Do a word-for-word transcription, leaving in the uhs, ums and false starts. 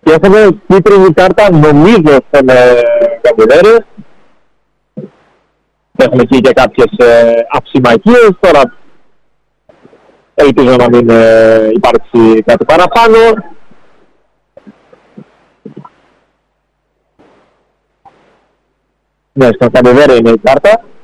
Και έχουμε κίτρινη κάρτα νομίζω στον Καποδέρη. Έχουμε εκεί και κάποιες ε, αψημακίες. Τώρα ελπίζω να μην ε, υπάρξει κάτι παραπάνω. Ναι, στον Καποδέρη είναι η κάρτα.